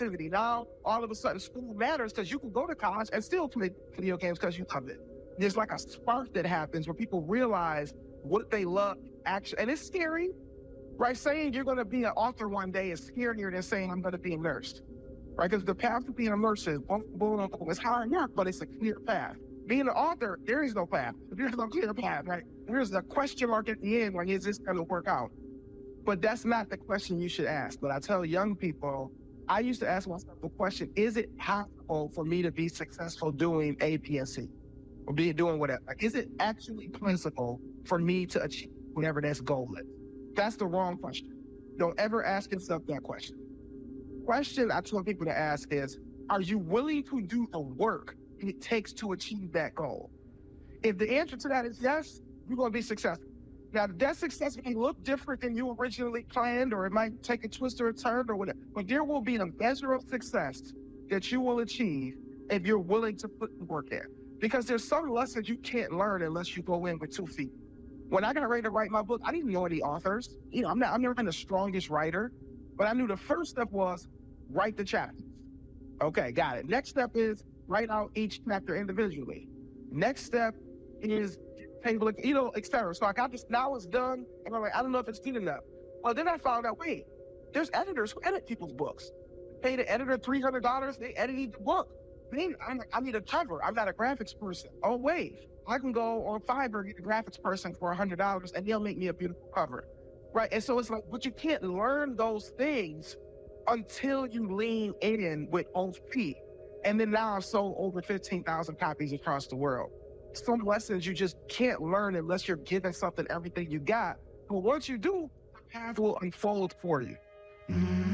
activity. Now, all of a sudden, school matters because you can go to college and still play video games because you love it. There's like a spark that happens where people realize what they love, actually, and it's scary, right? Saying you're going to be an author one day is scarier than saying I'm going to be a nurse, right? Because the path to being a nurse is it's hard work, but it's a clear path. Being an author, there is no path. There's no clear path, right? There's a question mark at the end, like, is this going to work out? But that's not the question you should ask. But I tell young people, I used to ask myself the question, is it possible for me to be successful doing A, B, and C? Or doing whatever? Like, is it actually possible for me to achieve whatever that goal is? That's the wrong question. Don't ever ask yourself that question. Question I tell people to ask is, are you willing to do the work it takes to achieve that goal? If the answer to that is yes, you're going to be successful. Now, that success may look different than you originally planned, or it might take a twist or a turn or whatever, but there will be a measure of success that you will achieve if you're willing to put the work in. Because there's some lessons you can't learn unless you go in with 2 feet. When I got ready to write my book, I didn't know any authors. I've never been the strongest writer, but I knew the first step was write the chapters. Okay, got it. Next step is write out each chapter individually. Next step is table, et cetera. So I got this, now it's done, and I'm like, I don't know if it's good enough. Well, then I found out, wait, there's editors who edit people's books. Pay the editor $300, they edit the book. I need a cover. I'm not a graphics person. Oh, wait, I can go on Fiverr, get a graphics person for $100, and they'll make me a beautiful cover, right? And so it's like, but you can't learn those things until you lean in with both feet. And then now I've sold over 15,000 copies across the world. Some lessons you just can't learn unless you're giving something everything you got. But once you do, the path will unfold for you.